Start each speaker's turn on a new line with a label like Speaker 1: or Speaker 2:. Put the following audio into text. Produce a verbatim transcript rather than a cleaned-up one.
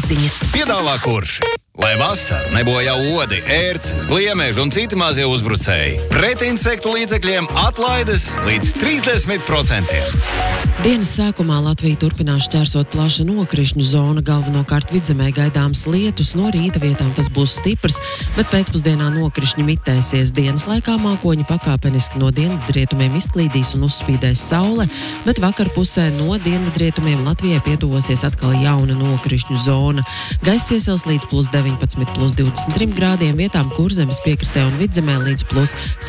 Speaker 1: izziņas.
Speaker 2: Piedāvā Kurš. Lai vasara nebojā odi, ērces, gliemeži un citi mazie uzbrucēji. Pret insektu līdzekļiem atlaides līdz trīsdesmit procentiem.
Speaker 3: Dienas sākumā Latvija turpinās šķērsot plaša nokrišņu zona, galvenokārt vidzemē gaidāms lietus, no rīta vietām tas būs stiprs, bet pēcpusdienā nokrišņi mitēsies. Dienas laikā mākoņi pakāpeniski no dienvidrietumiem izklīdīs un uzspīdēs saule, bet vakar pusē no dienvidrietumiem Latvijai pietuvosies atkal jauna nokrišņu zona. Gaiss iesils līdz plus deviņpadsmit, plus divdesmit trim grādiem, vietām Kurzemes piekrastē un vidzemē līdz plus